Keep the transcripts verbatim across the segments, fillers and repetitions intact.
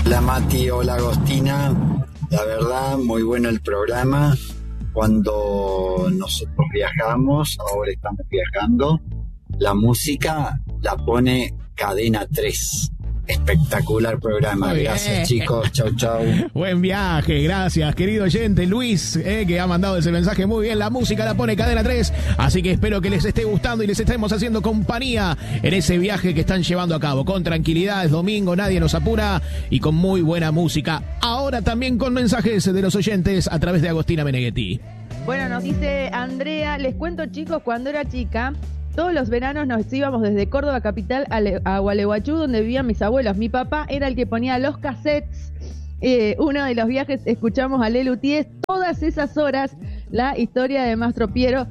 Hola Mati, hola Agostina. La verdad, muy bueno el programa. Cuando nosotros viajamos, ahora estamos viajando, la música la pone Cadena tres. Espectacular programa, Muy gracias bien. chicos, chau chau. Buen viaje, gracias querido oyente Luis, eh, que ha mandado ese mensaje muy bien. La música la pone Cadena tres, así que espero que les esté gustando y les estemos haciendo compañía en ese viaje que están llevando a cabo. Con tranquilidad, es domingo, nadie nos apura y con muy buena música. Ahora también con mensajes de los oyentes a través de Agostina Meneghetti. Bueno, nos dice Andrea, les cuento chicos, cuando era chica, todos los veranos nos íbamos desde Córdoba capital a, Le- a Gualeguaychú, donde vivían mis abuelos. Mi papá era el que ponía los cassettes. Eh, uno de los viajes escuchamos a Lelu Tíez todas esas horas la historia de Mastro Piero,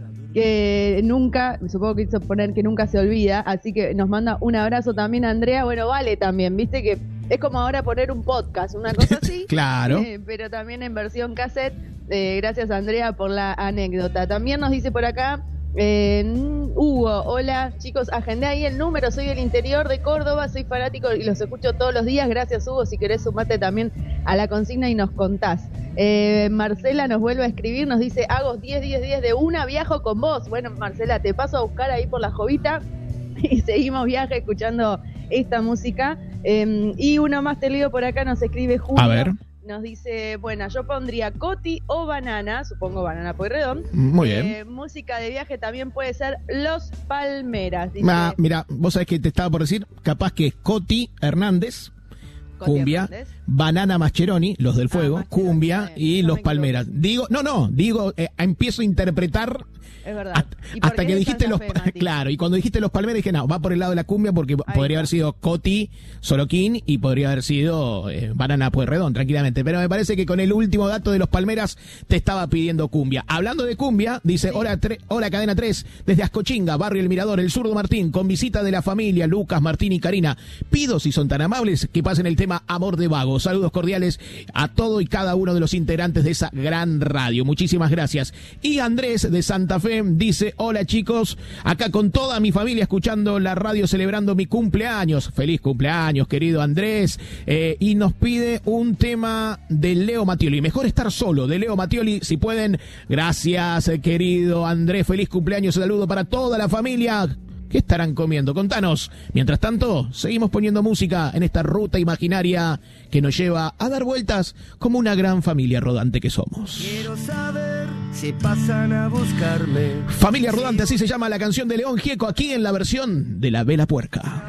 que nunca, supongo que hizo poner que nunca se olvida, así que nos manda un abrazo también a Andrea. Bueno, vale también, viste que es como ahora poner un podcast, una cosa así. Claro. Eh, pero también en versión cassette. Eh, gracias Andrea por la anécdota. También nos dice por acá Eh, Hugo, hola chicos, agendé ahí el número, soy del interior de Córdoba, soy fanático y los escucho todos los días. Gracias Hugo, si querés sumarte también a la consigna y nos contás. eh, Marcela nos vuelve a escribir, nos dice Agos diez, diez, diez de una, viajo con vos. Bueno Marcela, te paso a buscar ahí por la Jovita y seguimos viaje escuchando esta música. eh, y uno más te leo por acá, nos escribe Julio. A ver. Nos dice, bueno, yo pondría Coti o Banana, supongo Banana Pueyrredón. Muy bien. Eh, música de viaje también puede ser Los Palmeras. Dice, Ah, mira, vos sabés que te estaba por decir, capaz que es Coti Hernández, Coti cumbia, Hernández. Banana Mascheroni, los del fuego, Ah, Mascheroni, cumbia está bien, y no los me Palmeras. Digo, no, no, digo, eh, empiezo a interpretar Es verdad. hasta, ¿Y por hasta qué que de dijiste Santa los, Fe, Mati? claro, y cuando dijiste los Palmeras dije, no, va por el lado de la cumbia porque Ahí podría está. haber sido Coti Soroquín y podría haber sido eh, Banana Pueyrredón, tranquilamente. Pero me parece que con el último dato de los Palmeras te estaba pidiendo cumbia. Hablando de cumbia, dice, Sí. hola, tre- hola Cadena tres, desde Ascochinga, Barrio El Mirador, El Zurdo Martín, con visita de la familia Lucas, Martín y Karina. Pido, si son tan amables, que pasen el tema Amor de Vago. Saludos cordiales a todo y cada uno de los integrantes de esa gran radio. Muchísimas gracias. Y Andrés de Santa Fe dice, hola chicos, acá con toda mi familia escuchando la radio celebrando mi cumpleaños. Feliz cumpleaños, querido Andrés. Eh, y nos pide un tema de Leo Mattioli. Mejor estar solo, de Leo Mattioli, si pueden. Gracias, eh, querido Andrés. Feliz cumpleaños. Saludo para toda la familia. ¿Qué estarán comiendo? Contanos. Mientras tanto, seguimos poniendo música en esta ruta imaginaria que nos lleva a dar vueltas como una gran familia rodante que somos. Quiero saber si pasan a buscarme. Familia Rodante, así se llama la canción de León Gieco, aquí en la versión de La Vela Puerca.